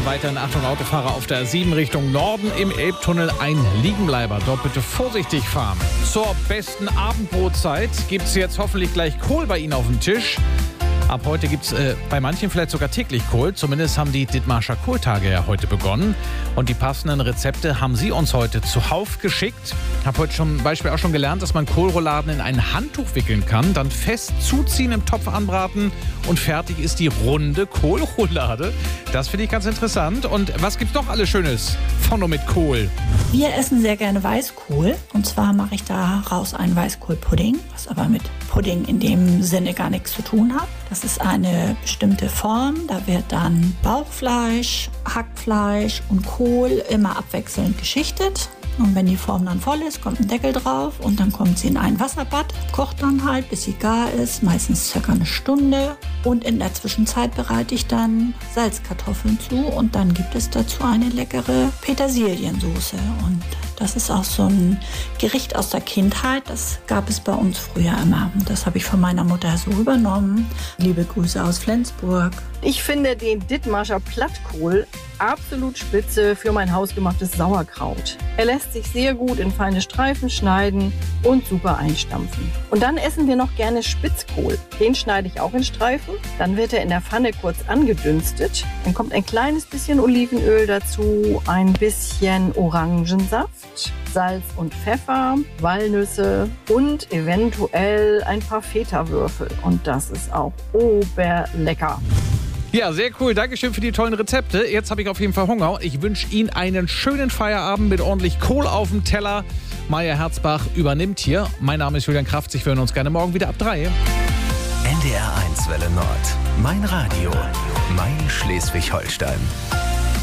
weiterhin Achtung Autofahrer auf der 7 Richtung Norden im Elbtunnel ein Liegenbleiber. Dort bitte vorsichtig fahren. Zur besten Abendbrotzeit gibt es jetzt hoffentlich gleich Kohl bei Ihnen auf dem Tisch. Ab heute gibt es bei manchen vielleicht sogar täglich Kohl. Zumindest haben die Dithmarscher Kohltage ja heute begonnen. Und die passenden Rezepte haben Sie uns heute zuhauf geschickt. Ich habe heute zum Beispiel auch schon gelernt, dass man Kohlrouladen in ein Handtuch wickeln kann, dann fest zuziehen, im Topf anbraten und fertig ist die runde Kohlroulade. Das finde ich ganz interessant. Und was gibt's noch alles Schönes von und mit Kohl? Wir essen sehr gerne Weißkohl. Und zwar mache ich daraus einen Weißkohlpudding, was aber mit Pudding in dem Sinne gar nichts zu tun hat. Das ist eine bestimmte Form. Da wird dann Bauchfleisch, Hackfleisch und Kohl immer abwechselnd geschichtet. Und wenn die Form dann voll ist, kommt ein Deckel drauf und dann kommt sie in ein Wasserbad, kocht dann halt, bis sie gar ist, meistens circa eine Stunde. Und in der Zwischenzeit bereite ich dann Salzkartoffeln zu und dann gibt es dazu eine leckere Petersiliensoße. Und das ist auch so ein Gericht aus der Kindheit, das gab es bei uns früher immer. Und das habe ich von meiner Mutter so übernommen. Liebe Grüße aus Flensburg. Ich finde den Dithmarscher Plattkohl absolut spitze für mein hausgemachtes Sauerkraut. Er lässt sich sehr gut in feine Streifen schneiden und super einstampfen. Und dann essen wir noch gerne Spitzkohl. Den schneide ich auch in Streifen. Dann wird er in der Pfanne kurz angedünstet. Dann kommt ein kleines bisschen Olivenöl dazu, ein bisschen Orangensaft, Salz und Pfeffer, Walnüsse und eventuell ein paar Feta-Würfel. Und das ist auch oberlecker. Ja, sehr cool. Dankeschön für die tollen Rezepte. Jetzt habe ich auf jeden Fall Hunger. Ich wünsche Ihnen einen schönen Feierabend mit ordentlich Kohl auf dem Teller. Maja Herzbach übernimmt hier. Mein Name ist Julian Kraftzig. Wir hören uns gerne morgen wieder ab 3. NDR 1 Welle Nord. Mein Radio. Mein Schleswig-Holstein.